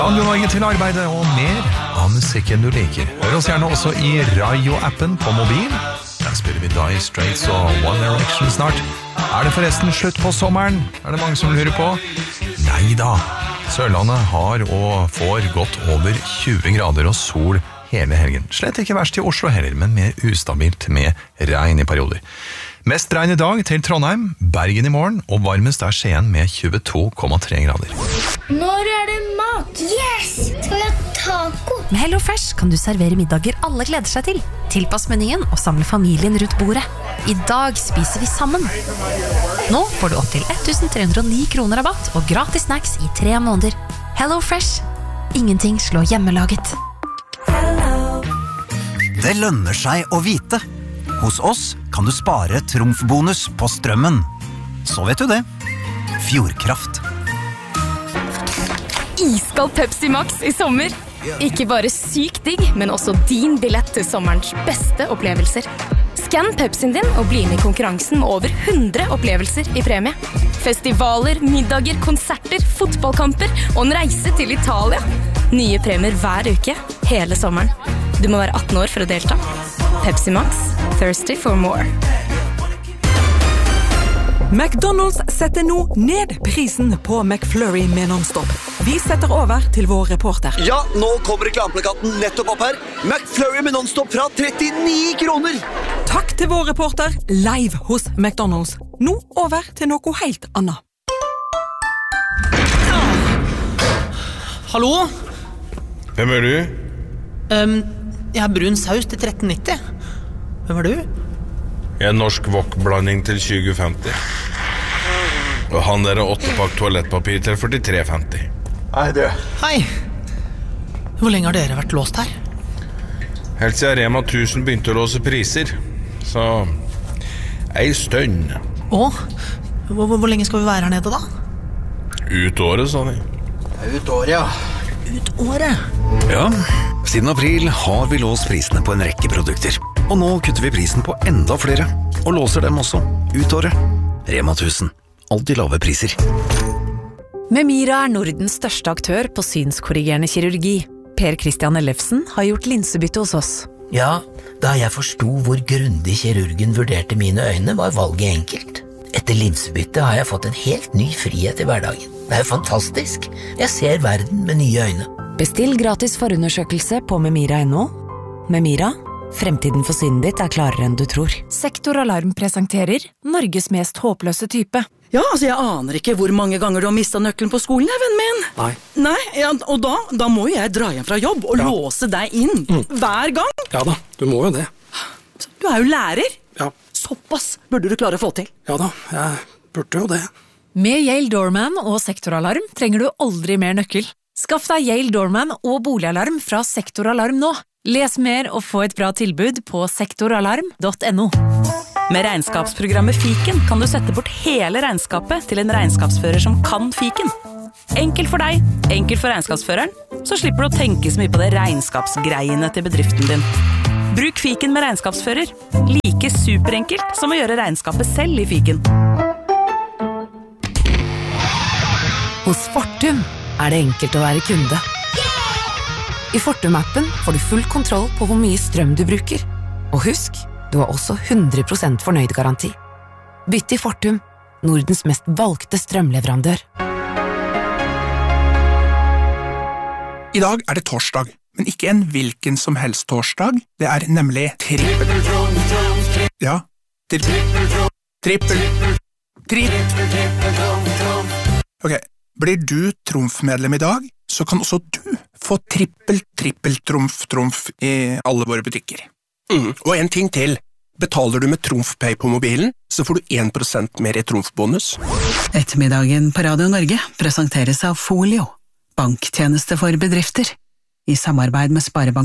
Radio Norge til arbeidet og mer av musikken du liker. Hør oss gjerne også i Radio-appen på mobil. Der spiller vi Dire Straits og One Direction snart. Det forresten slutt på sommeren? Det mange som lurer på? Neida. Sørlandet har og får godt over 20 grader og sol hele helgen. Slett ikke verst i Oslo heller, men mer ustabilt med regn i perioder. Mest regn i dag til Trondheim, Bergen i morgen, og varmest Skien med 22,3 grader. Når det mat? Yes! Skal vi ha taco? Med HelloFresh kan du servere middager alle gleder seg til. Tilpass menyen og samle familien rundt bordet. I dag spiser vi sammen. Nå får du opp til 1309 kroner rabatt og gratis snacks i 3 måneder. HelloFresh. Ingenting slår hjemmelaget. Det lønner seg å vite. Hos oss kan du spare trumfbonus på strømmen. Så vet du det. Fjordkraft. Iskald Pepsi Max i sommer. Ikke bare sykt digg, men også din billett til sommerens beste opplevelser. Skann Pepsien din og bli med i konkurransen med over 100 opplevelser i premie. Festivaler, middager, konserter, fotballkamper og en reise til Italia. Nye premier hver uke, hele sommeren. Du må være 18 år for å delta. Pepsi Max, thirsty for more. McDonald's setter nå ned prisen på McFlurry med non-stop. Vi setter over til vår reporter. Ja, nå kommer reklameplakaten nettopp opp her. McFlurry med non-stop fra 39 kroner. Takk til vår reporter, live hos McDonald's. Nå over til noe helt annet. Hallo? Hvem du? Jeg har brun saus til 13,90. Hvem du? Jeg norsk wok-blanding til 20,50. Og han der 8-pakk toalettpapir til 43,50. Hei, du. Hei. Hvor lenge har dere vært låst her? Helt siden Rema 1000 begynte å låse priser. Så ei stund. Hvor lenge skal vi være her nede da? Ut året, sa de. Ut året, ja. Ut året? Ja, siden april har vi låst prisene på en rekke produkter. Og nå kutter vi prisen på enda flere, og låser dem også ut året. Rema 1000. Alltid lave priser. Memira Nordens største aktør på synskorrigerende kirurgi. Per Christian Ellefsen har gjort linsebytte hos oss. Ja, da jeg forstod hvor grundig kirurgen vurderte mine øyne, var valget enkelt. Etter linsebytte har jeg fått en helt ny frihet i hverdagen. Det er jo fantastisk. Jeg ser verden med nye øyne. Bestill gratis forundersøkelse på memira.no. Memira, fremtiden for synet ditt klarere enn du tror. Sektoralarm presenterer Norges mest håpløse type. Ja, jeg aner ikke hvor mange ganger du har mistet nøkkelen på skolen, vennen min. Nei, ja, og da må jeg dra hjem fra jobb og låse deg inn. Hver gang. Ja da, du må jo det. Du er jo lærer. Ja. Såpass burde du klare å få til. Ja da, jeg burde jo det. Med Yale Doorman og sektoralarm trenger du aldri mer nøkkel. Skaff deg Yale Doorman og boligalarm fra Sektoralarm nå. Les mer og få et bra tilbud på sektoralarm.no. Med regnskapsprogrammet Fiken kan du sette bort hele regnskapet til en regnskapsfører som kan Fiken. Enkelt for deg, enkelt for regnskapsføreren, så slipper du å tenke så mye på det regnskapsgreiene til bedriften din. Bruk Fiken med regnskapsfører. Like superenkelt som å gjøre regnskapet selv i Fiken. Hos Fortum det enkelt å være kunde. I Fortum-appen får du full kontroll på hvor mye strøm du bruker. Og husk, du har også 100% fornøyd-garanti. Bytt til Fortum, Nordens mest valgte strømleverandør. I dag det torsdag, men ikke en hvilken som helst torsdag. Det nemlig trippel. Ja, trippel. Ok, blir du trumfmedlem i dag, så kan også du få trippel-trumf i alle våre butikker. Og en ting til. Betaler du med TrumfPay på mobilen, så får du 1% mer i trumfbonus. Ettermiddagen på Radio Norge presenteres av Folio, banktjeneste for bedrifter, i samarbeid med Sparebank.